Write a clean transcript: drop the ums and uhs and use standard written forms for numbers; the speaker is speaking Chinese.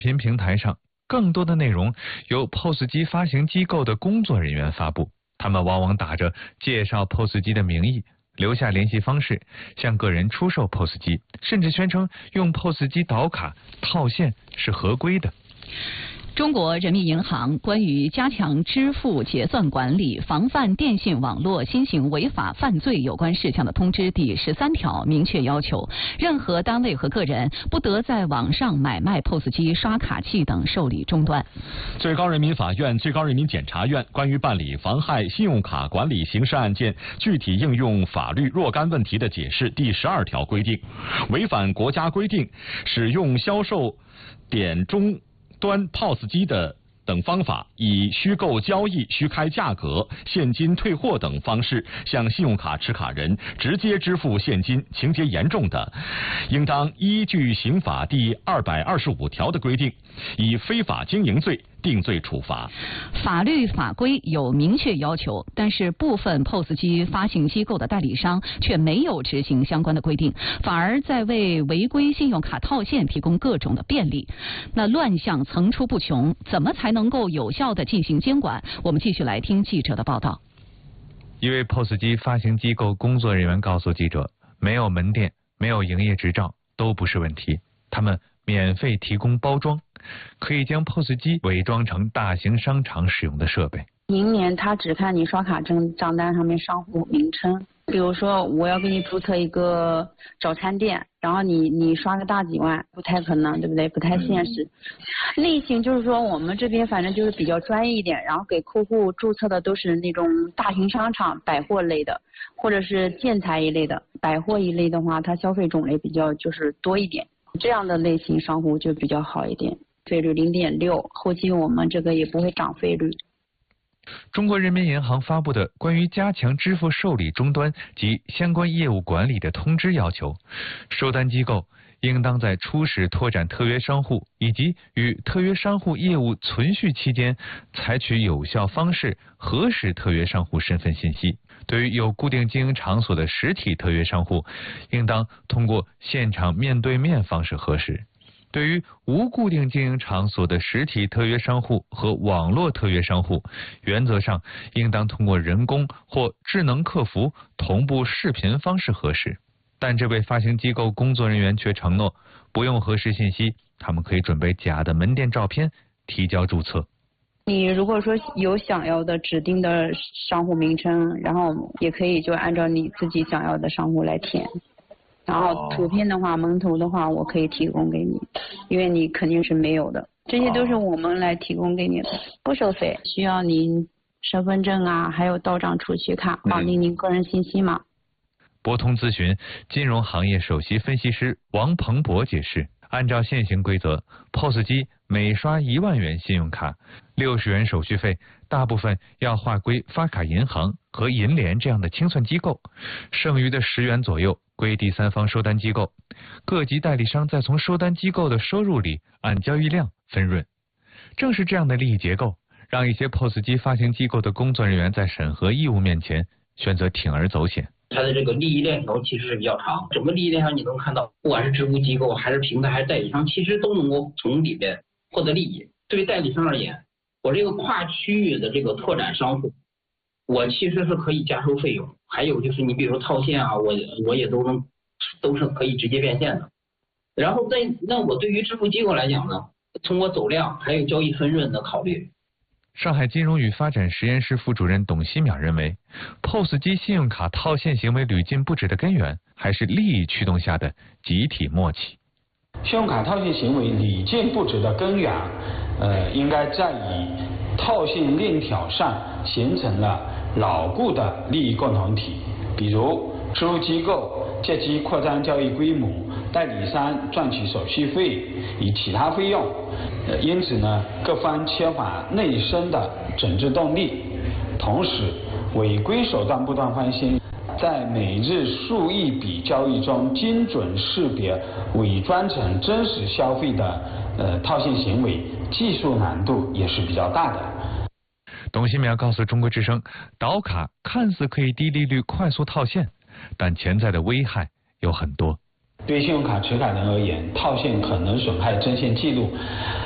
频平台上，更多的内容由 POS 机发行机构的工作人员发布，他们往往打着介绍 POS 机的名义，留下联系方式，向个人出售 POS 机，甚至宣称用 POS 机导卡套现是合规的。 中国人民银行关于加强支付结算管理、防范电信网络新型违法犯罪有关事项的通知第13条明确要求，任何单位和个人不得在网上买卖 POS 机、刷卡器等受理终端。 最高人民法院、最高人民检察院关于办理妨害信用卡管理刑事案件具体应用法律若干问题的解释第12条规定，违反国家规定使用销售点终端 POS 机的等方法，以虚构交易、虚开价格、现金退货等方式向信用卡持卡人直接支付现金，情节严重的，应当依据刑法第225条的规定，以非法经营罪定罪处罚。 法律法规有明确要求，但是部分 POS 机发行机构的代理商却没有执行相关的规定，反而在为违规信用卡套现提供各种的便利。那乱象层出不穷，怎么才能够有效地进行监管？我们继续来听记者的报道。 一位 POS 机发行机构工作人员告诉记者，没有门店、没有营业执照都不是问题，他们免费提供包装，可以将 POS 机伪装成大型商场使用的设备。 明年他只看你刷卡证账单上面商户名称，比如说我要给你注册一个早餐店，然后你刷个大几万，不太可能，对不对？不太现实。类型就是说我们这边反正就是比较专业一点，然后给客户注册的都是那种大型商场、百货类的，或者是建材一类的。百货一类的话，它消费种类比较就是多一点，这样的类型商户就比较好一点。费率0.6，后期我们这个也不会涨费率。 中国人民银行发布的关于加强支付受理终端及相关业务管理的通知要求，收单机构应当在初始拓展特约商户以及与特约商户业务存续期间，采取有效方式核实特约商户身份信息。对于有固定经营场所的实体特约商户，应当通过现场面对面方式核实。对于无固定经营场所的实体特约商户和网络特约商户，原则上应当通过人工或智能客服同步视频方式核实。但这位发行机构工作人员却承诺，不用核实信息，他们可以准备假的门店照片提交注册。 你如果说有想要的指定的商户名称，然后也可以就按照你自己想要的商户来填。然后图片的话，蒙图的话，我可以提供给你，因为你肯定是没有的，这些都是我们来提供给你的，不收费。需要您身份证啊，还有到账储蓄卡，绑定您个人信息嘛。 博通咨询金融行业首席分析师王鹏博解释，按照现行规则 ，POS 机每刷1万元信用卡，60元手续费，大部分要划归发卡银行和银联这样的清算机构，剩余的10元左右归第三方收单机构，各级代理商再从收单机构的收入里按交易量分润。正是这样的利益结构，让一些 POS 机发行机构的工作人员在审核义务面前选择铤而走险。 它的这个利益链条其实是比较长，整个利益链条你能看到，不管是支付机构还是平台还是代理商，其实都能够从里边获得利益。对于代理商而言，我这个跨区域的这个拓展商户，我其实是可以加收费用，还有就是你比如说套现啊，我也都是可以直接变现的。然后那我对于支付机构来讲呢，通过走量还有交易分润的考虑。 上海金融与发展实验室副主任董希淼认为 ，POS 机信用卡套现行为屡禁不止的根源，还是利益驱动下的集体默契。 信用卡套现行为屡禁不止的根源，应该在于套现链条上形成了牢固的利益共同体，比如支付机构借机扩张交易规模，代理商赚取手续费与其他费用，因此呢，各方缺乏内生的整治动力。同时，违规手段不断翻新，在每日数亿笔交易中精准识别伪装成真实消费的套现行为，技术难度也是比较大的。 董希淼告诉中国之声，导卡看似可以低利率快速套现，但潜在的危害有很多。 对信用卡持卡人而言，套现可能损害征信记录，